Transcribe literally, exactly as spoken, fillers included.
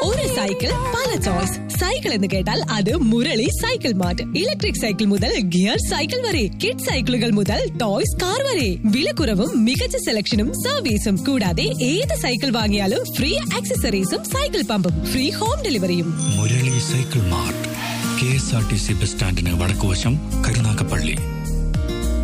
ഒരു സൈക്കിൾ പല choice. Cycle എന്ന് കേട്ടാൽ അത് Murali cycle mart. Electric cycle മുതൽ ഗിയർ സൈക്കിൾ വരെ, കിഡ് സൈക്കിളുകൾ മുതൽ ടോയ്സ് കാർ വരെ, വിലക്കുറവും മികച്ച സെലക്ഷനും സർവീസും. കൂടാതെ ഏത് cycle വാങ്ങിയാലും free ആക്സസറീസും cycle പമ്പും free home ഡെലിവറിയും. Murali cycle mart, K S R T C bus സ്റ്റാൻഡിന് വടക്കുവശം, കരുനാഗപ്പള്ളി.